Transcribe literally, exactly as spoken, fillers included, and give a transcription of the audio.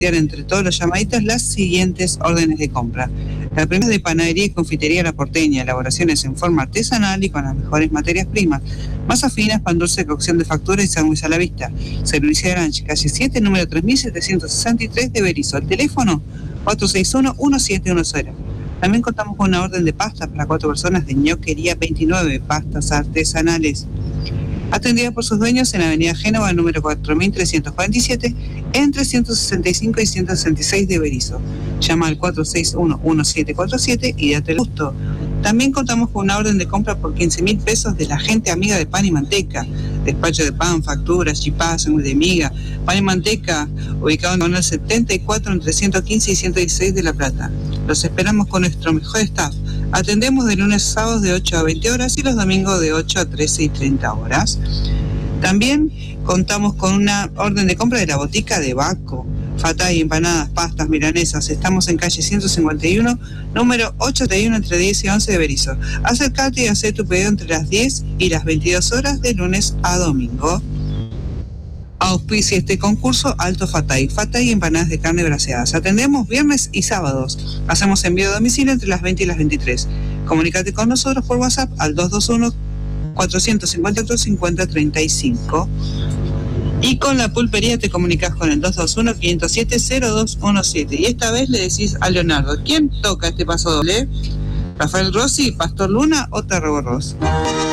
entre todos los llamaditos las siguientes órdenes de compra. La primera es de panadería y confitería La Porteña, elaboraciones en forma artesanal y con las mejores materias primas. Masas finas, pan dulce, cocción de factura y sándwich a la vista. Servicio de Ranch, calle siete, número tres mil setecientos sesenta y tres de Berisso. El teléfono cuatro seis uno, uno siete uno cero. También contamos con una orden de pasta para cuatro personas de Ñoquería veintinueve, pastas artesanales. Atendida por sus dueños en Avenida Génova, número cuatro mil trescientos cuarenta y siete, entre ciento sesenta y cinco y ciento sesenta y seis de Berisso. Llama al cuatro seis uno, uno siete cuatro siete y date el gusto. También contamos con una orden de compra por quince mil pesos de la gente amiga de Pan y Manteca. Despacho de pan, facturas, chipá, sándwich de miga. Pan y Manteca, ubicado en el setenta y cuatro entre ciento quince y ciento dieciséis de La Plata. Los esperamos con nuestro mejor staff. Atendemos de lunes a sábados de ocho a veinte horas y los domingos de ocho a trece y treinta horas. También contamos con una orden de compra de la botica de Baco. Fatay, empanadas, pastas, milanesas. Estamos en calle ciento cincuenta y uno, número ochenta y uno, entre diez y once de Berisso. Acércate y haz tu pedido entre las diez y las veintidós horas de lunes a domingo. Auspicia este concurso Alto Fatay, Fatay y empanadas de carne braseadas. Atendemos viernes y sábados. Hacemos envío a domicilio entre las veinte y las veintitrés. Comunícate con nosotros por WhatsApp al dos dos uno, cuatro cinco cuatro, cinco cero tres cinco. Y con la pulpería te comunicas con el dos dos uno, cinco cero siete, cero dos uno siete. Y esta vez le decís a Leonardo, ¿quién toca este paso doble? ¿Rafael Rossi, Pastor Luna o Terro Ross?